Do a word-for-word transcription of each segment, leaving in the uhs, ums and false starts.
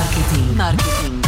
Marketing. Marketing.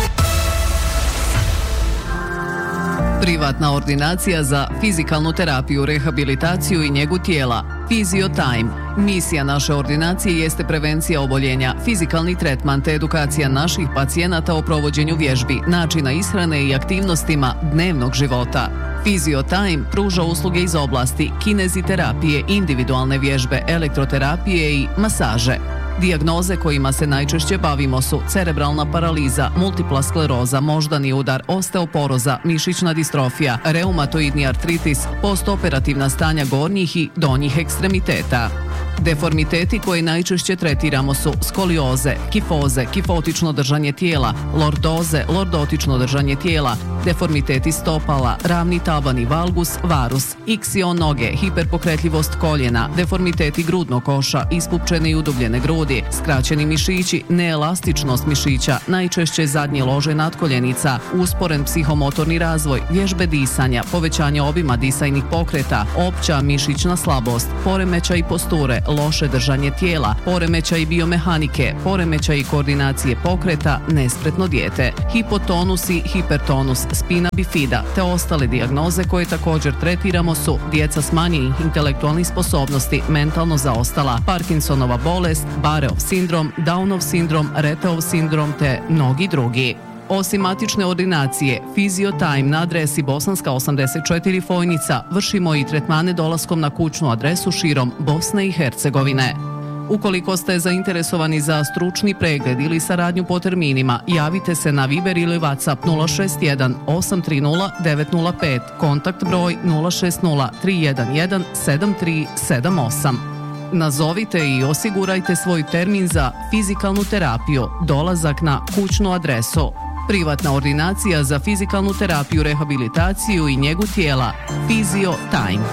Privatna ordinacija za fizikalnu terapiju, rehabilitaciju i njegu tijela. Fiziotime. Misija naše ordinacije jeste prevencija oboljenja, fizikalni tretman te edukacija naših pacijenata o provođenju vježbi, načina ishrane i aktivnostima dnevnog života. Fiziotime pruža usluge iz oblasti kineziterapije, individualne vježbe, elektroterapije i masaže. Dijagnoze kojima se najčešće bavimo su cerebralna paraliza, multipla skleroza, moždani udar, osteoporoza, mišićna distrofija, reumatoidni artritis, postoperativna stanja gornjih i donjih ekstremiteta. Deformiteti koje najčešće tretiramo su skolioze, kifoze, kifotično držanje tijela, lordoze, lordotično držanje tijela, deformiteti stopala, ravni tabani, valgus, varus, iksion noge, hiperpokretljivost koljena, deformiteti grudnog koša, ispupčene i udubljene grudi, skraćeni mišići, neelastičnost mišića, najčešće zadnje lože natkoljenica, usporen psihomotorni razvoj, vježbe disanja, povećanje obima disajnih pokreta, opća mišićna slabost, poremećaj posture, loše držanje tijela, poremećaj biomehanike, poremećaj koordinacije pokreta, nespretno dijete, hipotonus i hipertonus, spina bifida te ostale dijagnoze koje također tretiramo su djeca s manjih intelektualnih sposobnosti, mentalno zaostala, Parkinsonova bolest, Bareov sindrom, Downov sindrom, Reteov sindrom te mnogi drugi. Osim matične ordinacije, Fiziotime na adresi Bosanska osamdeset četiri Fojnica vršimo i tretmane dolaskom na kućnu adresu širom Bosne i Hercegovine. Ukoliko ste zainteresovani za stručni pregled ili saradnju po terminima, javite se na Viber ili WhatsApp nula šest jedan osam tri nula devet nula pet, kontakt broj nula šest nula tri jedan jedan sedam tri sedam osam. Nazovite i osigurajte svoj termin za fizikalnu terapiju, dolazak na kućnu adresu. Privatna ordinacija za fizikalnu terapiju, rehabilitaciju i njegu tijela. Fiziotime.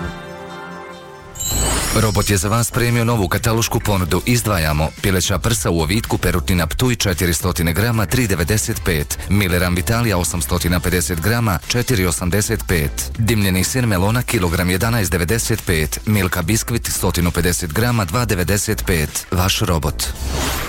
Robot je za vas premio novu katalošku ponudu. Izdvajamo pileća prsa u ovitku Perutnina Ptuj četiristo grama tri devedeset pet, Milleran Vitalija osamsto pedeset grama četiri osamdeset pet, dimljeni sir melona kilogram jedanaest devedeset pet, Milka biskvit sto pedeset grama dva devedeset pet. Vaš robot.